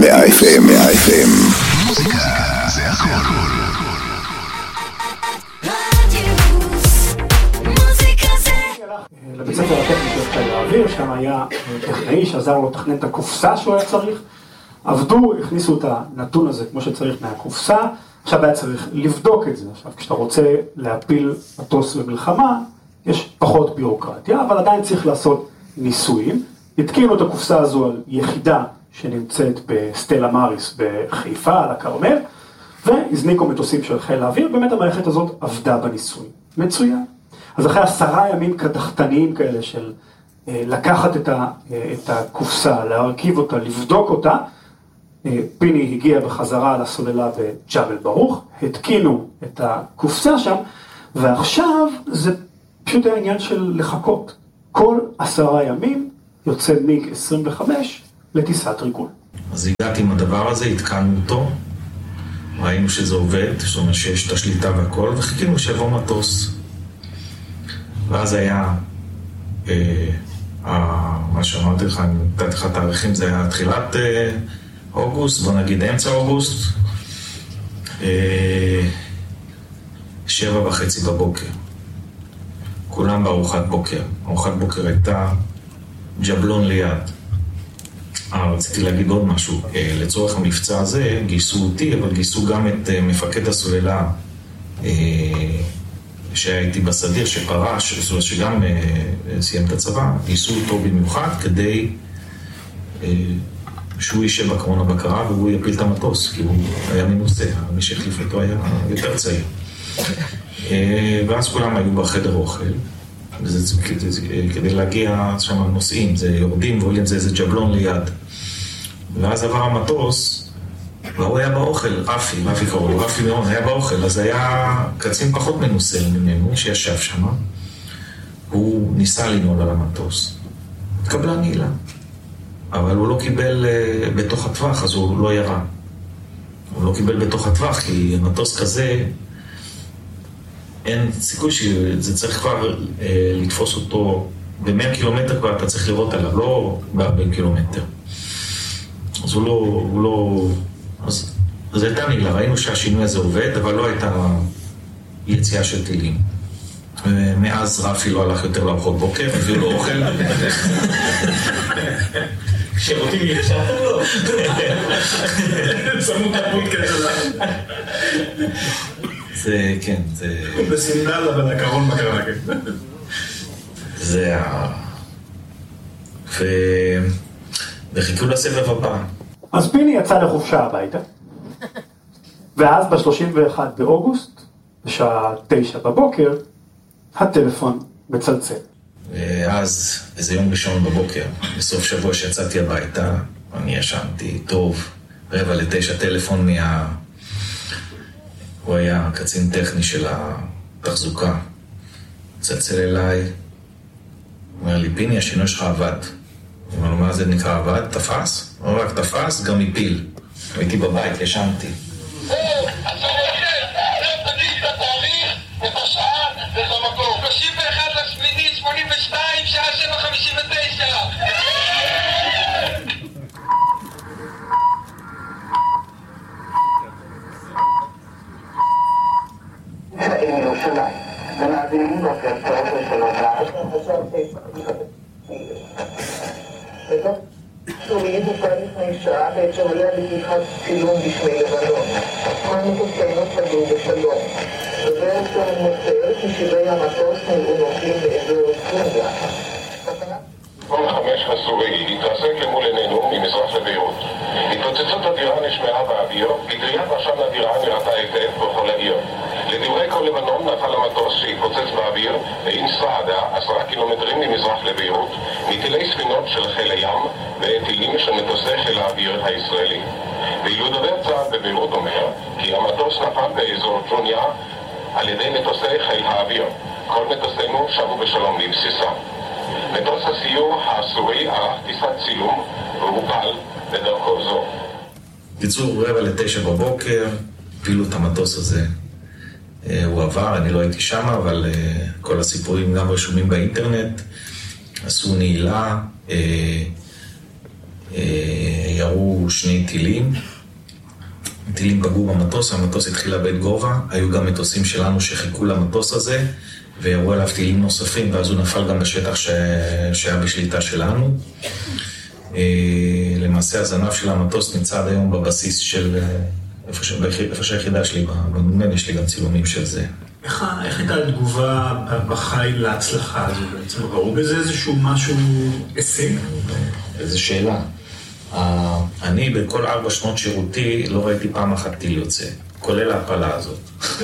100FM. מוזיקה זה הכל. לבית ספר הטכני של חיל האוויר, שם היה טכנאי שעזר לו לתכנן את הקופסה שהוא היה צריך. עבדו, הכניסו את הנתון הזה כמו שצריך מהקופסה, עכשיו היה צריך לבדוק את זה. עכשיו כשאתה רוצה להפיל מטוס במלחמה, יש פחות ביורוקרטיה, אבל עדיין צריך לעשות ניסויים. התקינו את הקופסה הזו על יחידה שנמצאת בסטלה מאריס בחיפה, על הכרמל, והזניקו מטוסים של חיל האוויר, באמת המערכת הזאת עבדה בניסוי. מצוין. אז אחרי 10 ימים קדחתניים כאלה של לקחת את הקופסה, להרכיב אותה, לבדוק אותה, פיני הגיע בחזרה לסוללה בג'בל ברוך, התקינו את הקופסה שם, ועכשיו זה פשוט היה עניין של לחכות. כל 10 ימים יוצא מיג 25 לטיסת ריגול. אז הגעתי עם הדבר הזה, התקנו אותו, ראינו שזה עובד, זאת אומרת שיש את השליטה והכל, וחיכינו שיבוא מטוס. ואז היה, מה שאמרתי לך, אני נתתי לך תאריכים, זה היה תחילת אוגוסט, בוא נגיד אמצע אוגוסט, 7:30 בבוקר. כולם בארוחת בוקר. ארוחת בוקר הייתה ג'בלון ליד. רציתי להגיד עוד משהו. לצורך המבצע הזה גייסו אותי, אבל גייסו גם את מפקד הסוללה שהייתי בסדיר, שפרש, שגם סיים את הצבא. גייסו אותו במיוחד כדי שהוא יישב בקרון הבקרה והוא יפיל את המטוס, כי הוא היה מנוסה, מי שהחליף אותו היה יותר צעיר. ואז כולם היו בחדר אוכל, כדי להגיע שם נוסעים, זה יורדים ועולים, זה ג'בלון ליד. ואז עבר המטוס, והוא היה באוכל, רפי קראו לו, רפי מאוד, היה באוכל, אז היה קצין פחות מנוסה ממנו שישב שם, הוא ניסה לנעול על המטוס. התקבלה נעילה, אבל הוא לא קיבל בתוך הטווח, אז הוא לא ירה. הוא לא קיבל בתוך הטווח, כי מטוס כזה, אין סיכוי שזה צריך כבר לתפוס אותו ב-100 קילומטר כבר אתה צריך לראות עליו, לא ב-40 קילומטר. אז הוא לא... אז זה הייתה נעילה, ראינו שהשינוי הזה עובד, אבל לא הייתה יציאה של טילים. מאז רפי לא הלך יותר לארוחות בוקר, הביא לו אוכל. שירותים יחשבתם לו. שמו את הפודקאסט הזה. זה, כן, זה... הוא בסינדל, אבל הקרון בקרנק. זה וחיכו לסבב הבא. אז פיני יצא לחופשה הביתה, ואז ב-31 באוגוסט, בשעה 9 בבוקר, הטלפון מצלצל. אז איזה יום ראשון בבוקר, בסוף שבוע שיצאתי הביתה, אני ישנתי טוב, 8:45 טלפון הוא היה קצין טכני של התחזוקה. צלצל אליי, הוא אומר לי, פיני, השינוי שלך עבד. הוא אומר לו, מה זה נקרא עבד? תפס? הוא אומר, רק תפס, גם הפיל. הייתי בבית, ישנתי. ומאזינים בוקר טוב ושלום רב. סוריים הופע לפני שעה ואפשריה לקיחת צילום בפני לבנון. כל מטוסנו חזרו בשלום. דובר צה"ל מוסר כי שירי המטוס נראו נופלים באזור סוריה. כל 5 הסורי התרסק למול עינינו ממזרח לביירות. התפוצצות אדירה נשמעה באוויר, פטריית עשן אדירה נראתה היטב בכל העיר. לדברי כל לבנון נפל המטוס שהתפוצץ באוויר בעין סעדה 10 קילומטרים ממזרח לביירות, מטילי ספינות של חיל הים וטילים של מטוסי חיל האוויר הישראלי. ואילו דובר צה"ל בביירות אומר כי המטוס נפל באזור ג'וניה על ידי מטוסי חיל האוויר. כל מטוסינו שבו בשלום לבסיסם. מטוס הסיור הסורי ערך טיסת צילום והופל בדרכו זו. קיצור, 8:45 בבוקר, הפילו את המטוס הזה. הוא עבר, אני לא הייתי שם, אבל כל הסיפורים גם רשומים באינטרנט. עשו נעילה, ירו 2 טילים. טילים פגעו במטוס, המטוס התחיל לאבד גובה, היו גם מטוסים שלנו שחיכו למטוס הזה, וירו עליו טילים נוספים, ואז הוא נפל גם בשטח שהיה בשליטה שלנו. למעשה הזנב של המטוס נמצא עד היום בבסיס של איפה שהיחידה שלי, בנומן יש לי גם צילומים של זה. איך הייתה התגובה בחיל להצלחה הזו בעצם? ראו בזה איזשהו משהו הישג? איזו שאלה. אני בכל 4 שנות שירותי לא ראיתי פעם אחת טיל יוצא, כולל ההפלה הזאת.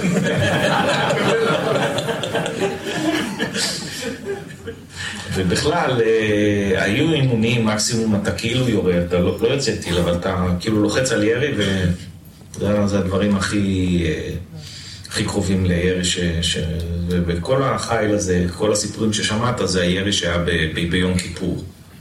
ובכלל, היו אימונים, מקסימום אתה כאילו יורה, אתה לא יוצא טיל, אבל אתה כאילו לוחץ על ירי, וזה הדברים הכי קרובים לירי, ובכל החיל הזה, כל הסיפורים ששמעת, זה הירי שהיה ביום כיפור.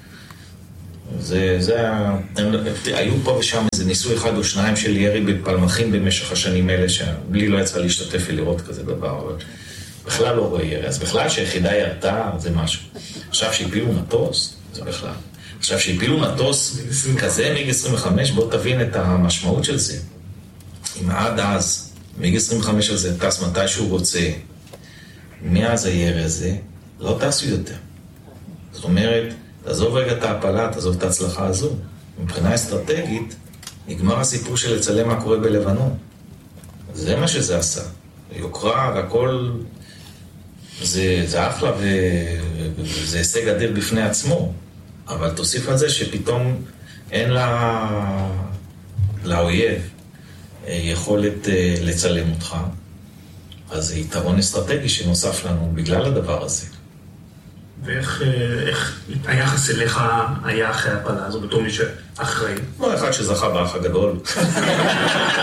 היו פה ושם איזה ניסוי 1 או 2 של ירי בפלמחים במשך השנים האלה, שבלי לא יצא להשתתף ולראות כזה דבר, אבל בכלל לא רואה ירי. אז בכלל שהיחידה ירתה זה משהו. עכשיו שהפילו מטוס, זה בכלל. עכשיו שהפילו מטוס כזה מיג 25, בוא תבין את המשמעות של זה. אם עד אז מיג 25 הזה טס מתי שהוא רוצה, מאז הירי הזה לא טסו יותר. זאת אומרת, תעזוב רגע את ההפלה, תעזוב את ההצלחה הזו. מבחינה אסטרטגית, נגמר הסיפור של לצלם מה קורה בלבנון. זה מה שזה עשה. יוקרה והכל, זה אחלה וזה הישג אדיר בפני עצמו. אבל תוסיף על זה שפתאום אין לאויב יכולת לצלם אותך. אז זה יתרון אסטרטגי שנוסף לנו בגלל הדבר הזה. ואיך היחס אליך היה אחרי ההפלה הזו בתור מי שאחראי? לא אחד שזכה באח הגדול.